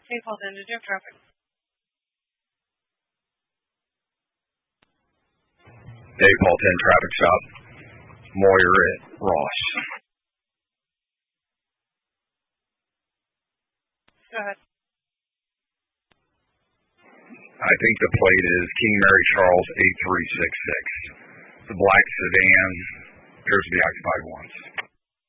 St. Paul 10, did you have traffic? St. Paul 10 traffic stop. Moyer at Ross. Go ahead. I think the plate is King Mary Charles 8366. The black sedan appears to be occupied once.